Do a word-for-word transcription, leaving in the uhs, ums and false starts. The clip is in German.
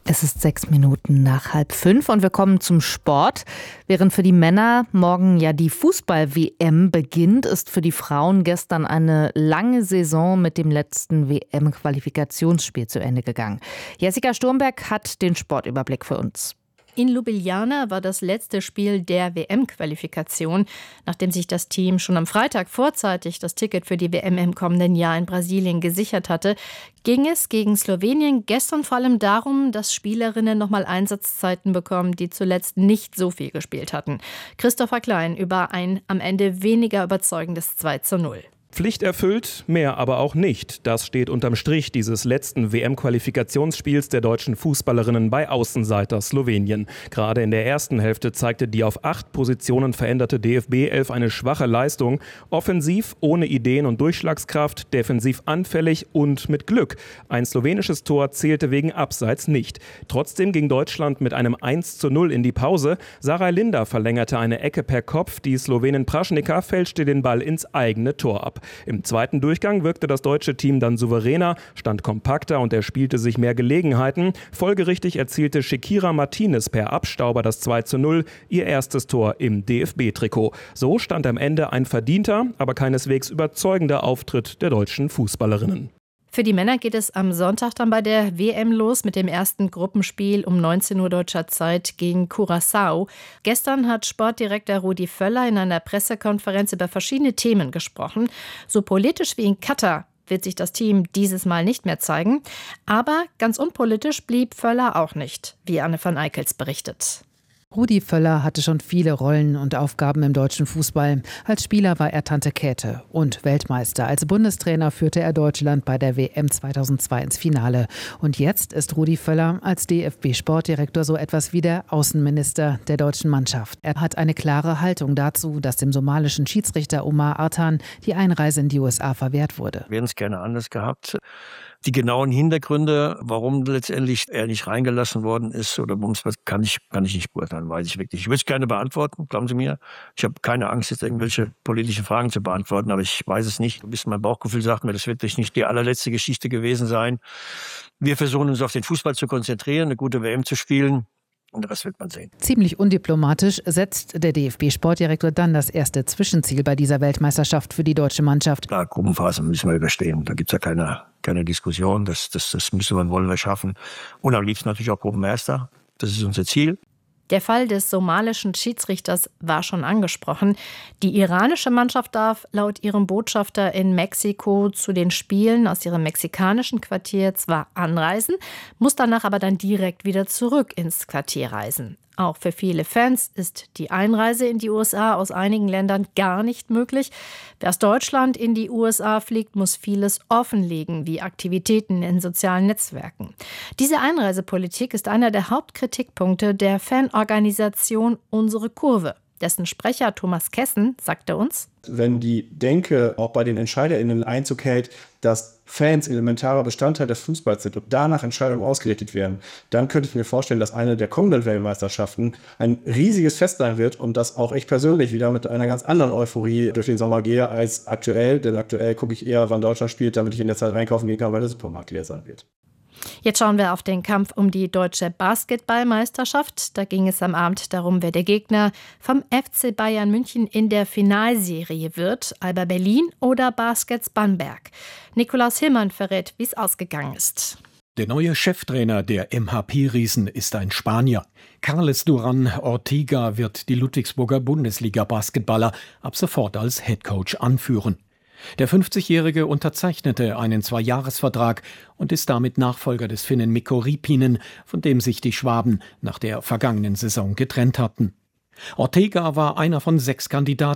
Es ist sechs Minuten nach halb fünf und wir kommen zum Sport. Während für die Männer morgen ja die Fußball-W M beginnt, ist für die Frauen gestern eine lange Saison mit dem letzten W M-Qualifikationsspiel zu Ende gegangen. Jessica Sturmberg hat den Sportüberblick für uns. In Ljubljana war das letzte Spiel der W M-Qualifikation. Nachdem sich das Team schon am Freitag vorzeitig das Ticket für die W M im kommenden Jahr in Brasilien gesichert hatte, ging es gegen Slowenien gestern vor allem darum, dass Spielerinnen nochmal Einsatzzeiten bekommen, die zuletzt nicht so viel gespielt hatten. Christopher Klein über ein am Ende weniger überzeugendes zwei zu null. Pflicht erfüllt, mehr aber auch nicht. Das steht unterm Strich dieses letzten W M-Qualifikationsspiels der deutschen Fußballerinnen bei Außenseiter Slowenien. Gerade in der ersten Hälfte zeigte die auf acht Positionen veränderte D F B elf eine schwache Leistung. Offensiv, ohne Ideen und Durchschlagskraft, defensiv anfällig und mit Glück. Ein slowenisches Tor zählte wegen Abseits nicht. Trotzdem ging Deutschland mit einem eins zu null in die Pause. Sarah Linder verlängerte eine Ecke per Kopf. Die Slowenin Praschnika fälschte den Ball ins eigene Tor ab. Im zweiten Durchgang wirkte das deutsche Team dann souveräner, stand kompakter und erspielte sich mehr Gelegenheiten. Folgerichtig erzielte Shakira Martinez per Abstauber das zwei zu null, ihr erstes Tor im D F B-Trikot. So stand am Ende ein verdienter, aber keineswegs überzeugender Auftritt der deutschen Fußballerinnen. Für die Männer geht es am Sonntag dann bei der W M los mit dem ersten Gruppenspiel um neunzehn Uhr deutscher Zeit gegen Curaçao. Gestern hat Sportdirektor Rudi Völler in einer Pressekonferenz über verschiedene Themen gesprochen. So politisch wie in Katar wird sich das Team dieses Mal nicht mehr zeigen. Aber ganz unpolitisch blieb Völler auch nicht, wie Anne van Eickels berichtet. Rudi Völler hatte schon viele Rollen und Aufgaben im deutschen Fußball. Als Spieler war er Tante Käthe und Weltmeister. Als Bundestrainer führte er Deutschland bei der W M zweitausendzwei ins Finale. Und jetzt ist Rudi Völler als D F B-Sportdirektor so etwas wie der Außenminister der deutschen Mannschaft. Er hat eine klare Haltung dazu, dass dem somalischen Schiedsrichter Omar Artan die Einreise in die U S A verwehrt wurde. Wir hätten es gerne anders gehabt. Die genauen Hintergründe, warum letztendlich er nicht reingelassen worden ist oder warum es was, kann ich, kann ich nicht beurteilen, weiß ich wirklich. Ich würde es gerne beantworten, glauben Sie mir. Ich habe keine Angst, jetzt irgendwelche politischen Fragen zu beantworten, aber ich weiß es nicht. Ein bisschen mein Bauchgefühl sagt mir, das wird nicht die allerletzte Geschichte gewesen sein. Wir versuchen uns auf den Fußball zu konzentrieren, eine gute W M zu spielen. Und das wird man sehen. Ziemlich undiplomatisch setzt der D F B-Sportdirektor dann das erste Zwischenziel bei dieser Weltmeisterschaft für die deutsche Mannschaft. Klar, Gruppenphase müssen wir überstehen. Da gibt es ja keine, keine Diskussion. Das, das, das müssen wir, wollen wir schaffen. Und am liebsten natürlich auch Gruppenmeister. Das ist unser Ziel. Der Fall des somalischen Schiedsrichters war schon angesprochen. Die iranische Mannschaft darf laut ihrem Botschafter in Mexiko zu den Spielen aus ihrem mexikanischen Quartier zwar anreisen, muss danach aber dann direkt wieder zurück ins Quartier reisen. Auch für viele Fans ist die Einreise in die U S A aus einigen Ländern gar nicht möglich. Wer aus Deutschland in die U S A fliegt, muss vieles offenlegen, wie Aktivitäten in sozialen Netzwerken. Diese Einreisepolitik ist einer der Hauptkritikpunkte der Fanorganisation Unsere Kurve. Dessen Sprecher Thomas Kessen sagte uns: Wenn die Denke auch bei den EntscheiderInnen Einzug hält, dass Fans elementarer Bestandteil des Fußballs sind und danach Entscheidungen ausgerichtet werden, dann könnte ich mir vorstellen, dass eine der kommenden Weltmeisterschaften ein riesiges Fest sein wird und dass auch ich persönlich wieder mit einer ganz anderen Euphorie durch den Sommer gehe als aktuell. Denn aktuell gucke ich eher, wann Deutschland spielt, damit ich in der Zeit einkaufen gehen kann, weil der Supermarkt leer sein wird. Jetzt schauen wir auf den Kampf um die deutsche Basketballmeisterschaft. Da ging es am Abend darum, wer der Gegner vom F C Bayern München in der Finalserie wird. Alba Berlin oder Baskets Bamberg. Nikolaus Hillmann verrät, wie es ausgegangen ist. Der neue Cheftrainer der M H P-Riesen ist ein Spanier. Carles Duran Ortiga wird die Ludwigsburger Bundesliga-Basketballer ab sofort als Headcoach anführen. Der fünfzigjährige unterzeichnete einen Zweijahresvertrag und ist damit Nachfolger des Finnen Mikko Riipinen, von dem sich die Schwaben nach der vergangenen Saison getrennt hatten. Ortega war einer von sechs Kandidaten